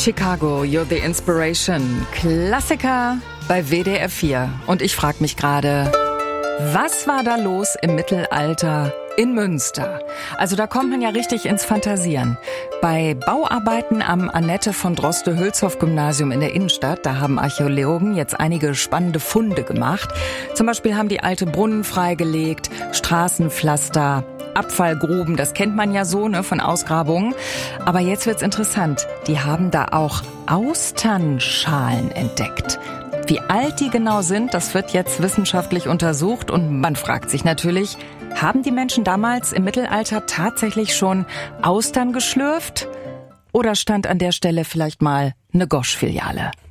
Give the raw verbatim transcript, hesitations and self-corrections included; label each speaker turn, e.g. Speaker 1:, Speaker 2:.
Speaker 1: Chicago, You're the Inspiration. Klassiker bei W D R vier. Und ich frage mich gerade, was war da los im Mittelalter in Münster? Also da kommt man ja richtig ins Fantasieren. Bei Bauarbeiten am Annette von Droste-Hülshoff-Gymnasium in der Innenstadt, da haben Archäologen jetzt einige spannende Funde gemacht. Zum Beispiel haben die alte Brunnen freigelegt, Straßenpflaster, Abfallgruben, das kennt man ja so, ne, von Ausgrabungen. Aber jetzt wird's interessant. Die haben da auch Austernschalen entdeckt. Wie alt die genau sind, das wird jetzt wissenschaftlich untersucht und man fragt sich natürlich, haben die Menschen damals im Mittelalter tatsächlich schon Austern geschlürft? Oder stand an der Stelle vielleicht mal eine Gosch-Filiale?